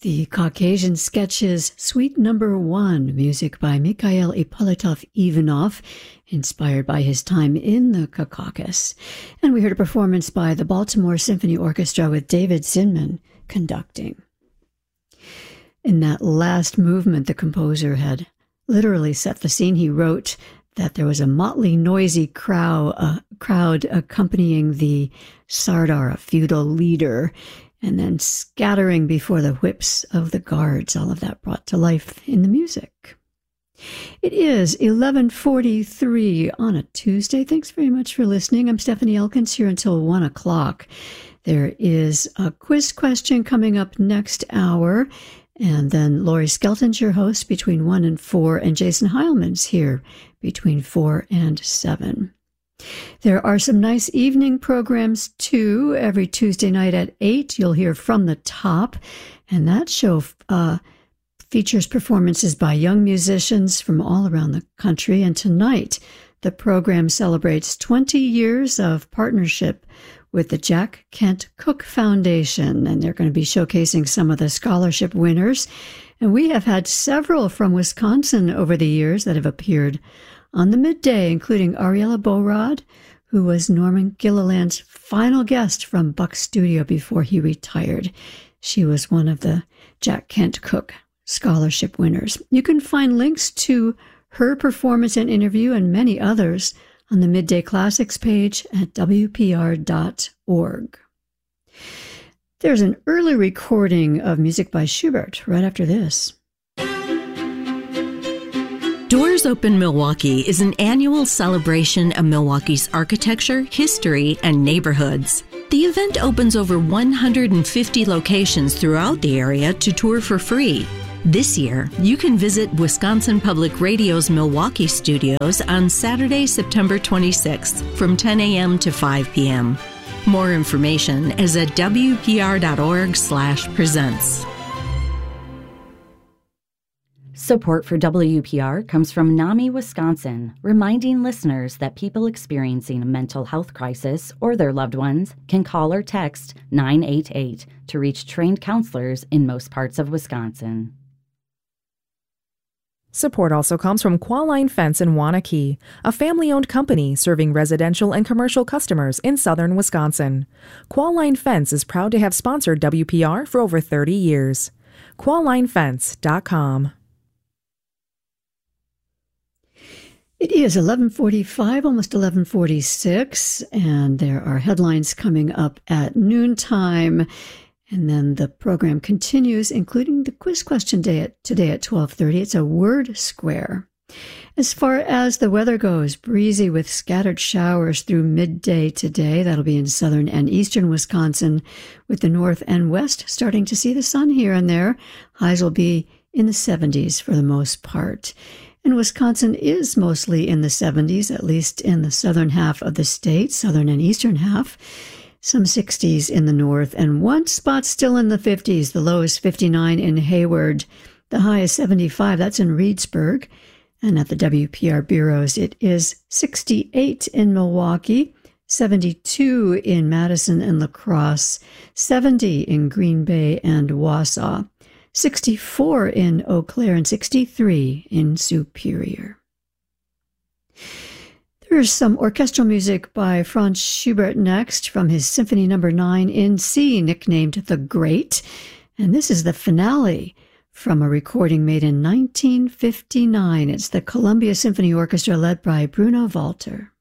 The Caucasian Sketches Suite Number 1, music by Mikhail Ippolitov-Ivanov, inspired by his time in the Caucasus. And we heard a performance by the Baltimore Symphony Orchestra with David Zinman conducting. In that last movement, the composer had literally set the scene. He wrote that there was a motley, noisy crowd accompanying the Sardar, a feudal leader, and then scattering before the whips of the guards. All of that brought to life in the music. It is 11:43 on a Tuesday. Thanks very much for listening. I'm Stephanie Elkins here until 1 o'clock. There is a quiz question coming up next hour, and then Laurie Skelton's your host between 1 and 4, and Jason Heilman's here between 4 and 7. There are some nice evening programs, too. Every Tuesday night at 8, you'll hear From the Top, and that show features performances by young musicians from all around the country. And tonight, the program celebrates 20 years of partnership with the Jack Kent Cooke Foundation, and they're going to be showcasing some of the scholarship winners. And we have had several from Wisconsin over the years that have appeared on the midday, including Ariella Borod, who was Norman Gilliland's final guest from Buck Studio before he retired. She was one of the Jack Kent Cooke Scholarship winners. You can find links to her performance and interview and many others on the Midday Classics page at WPR.org. There's an early recording of music by Schubert right after this. Doors Open Milwaukee is an annual celebration of Milwaukee's architecture, history, and neighborhoods. The event opens over 150 locations throughout the area to tour for free. This year, you can visit Wisconsin Public Radio's Milwaukee studios on Saturday, September 26th from 10 a.m. to 5 p.m. More information is at wpr.org/presents. Support for WPR comes from NAMI, Wisconsin, reminding listeners that people experiencing a mental health crisis or their loved ones can call or text 988 to reach trained counselors in most parts of Wisconsin. Support also comes from Qualine Fence in Waunakee, a family-owned company serving residential and commercial customers in southern Wisconsin. Qualine Fence is proud to have sponsored WPR for over 30 years. QualineFence.com. It is 11:45, almost 11:46, and there are headlines coming up at noontime. And then the program continues, including the quiz question today at 12:30. It's a word square. As far as the weather goes, breezy with scattered showers through midday today. That'll be in southern and eastern Wisconsin, with the north and west starting to see the sun here and there. Highs will be in the 70s for the most part. And Wisconsin is mostly in the 70s, at least in the southern half of the state, southern and eastern half. Some 60s in the north, and one spot still in the 50s. The low is 59 in Hayward. The high is 75. That's in Reedsburg. And at the WPR bureaus, it is 68 in Milwaukee, 72 in Madison and La Crosse, 70 in Green Bay and Wausau, 64 in Eau Claire, and 63 in Superior. There's some orchestral music by Franz Schubert next from his Symphony No. 9 in C, nicknamed The Great. And this is the finale from a recording made in 1959. It's the Columbia Symphony Orchestra led by Bruno Walter.